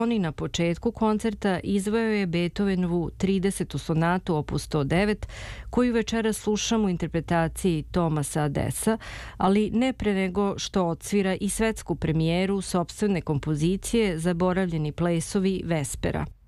Na početku koncerta izveo je Beethovenovu 30. sonatu opus 109, koju večeras slušamo u interpretaciji Thomasa Dessa, ali ne pre nego što odsvira i svetsku premijeru sopstvene kompozicije Zaboravljeni plesovi Vespera.